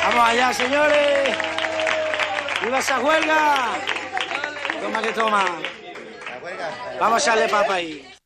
Vamos allá, señores. ¡Viva esa huelga! Toma que toma. Vamos a echarle papa ahí.